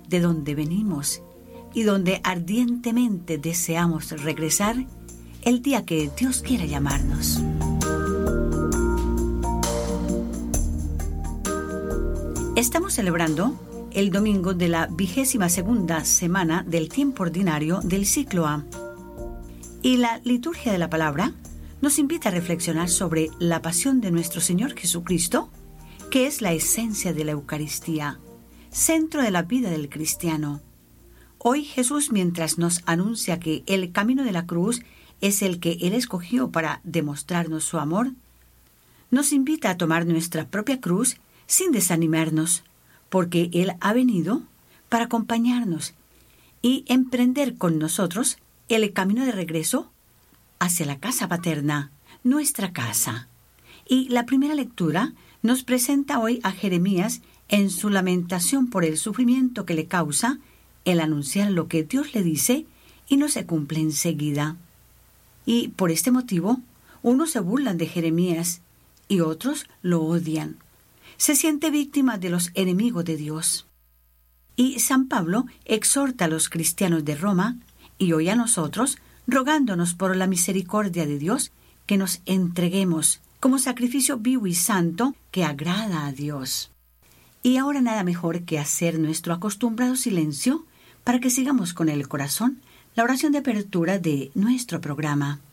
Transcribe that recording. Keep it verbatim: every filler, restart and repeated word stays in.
de donde venimos y donde ardientemente deseamos regresar el día que Dios quiera llamarnos. Estamos celebrando el domingo de la vigésima segunda semana del tiempo ordinario del ciclo A. Y la liturgia de la palabra nos invita a reflexionar sobre la pasión de nuestro Señor Jesucristo, que es la esencia de la Eucaristía, centro de la vida del cristiano. Hoy Jesús, mientras nos anuncia que el camino de la cruz es el que Él escogió para demostrarnos su amor, nos invita a tomar nuestra propia cruz sin desanimarnos, porque Él ha venido para acompañarnos y emprender con nosotros el camino de regreso hacia la casa paterna, nuestra casa. Y la primera lectura nos presenta hoy a Jeremías en su lamentación por el sufrimiento que le causa el anunciar lo que Dios le dice y no se cumple enseguida. Y por este motivo, unos se burlan de Jeremías y otros lo odian. Se siente víctima de los enemigos de Dios. Y San Pablo exhorta a los cristianos de Roma, y hoy a nosotros, rogándonos por la misericordia de Dios, que nos entreguemos como sacrificio vivo y santo que agrada a Dios. Y ahora nada mejor que hacer nuestro acostumbrado silencio para que sigamos con el corazón la oración de apertura de nuestro programa.